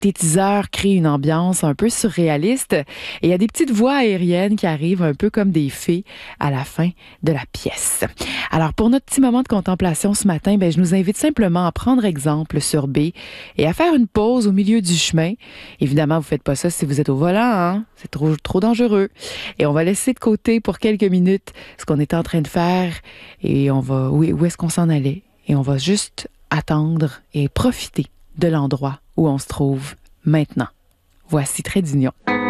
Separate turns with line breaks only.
synthétiseurs créent une ambiance un peu surréaliste et il y a des petites voix aériennes qui arrivent un peu comme des fées à la fin de la pièce. Alors, pour notre petit moment de contemplation ce matin, je nous invite simplement à prendre exemple sur B et à faire une pause au milieu du chemin. Évidemment, vous faites pas ça si vous êtes au volant, hein? C'est trop dangereux. Et on va laisser de côté pour quelques minutes ce qu'on était en train de faire et on va, où est-ce qu'on s'en allait? Et on va juste attendre et profiter de l'endroit où on se trouve maintenant. Voici Trait d'Union.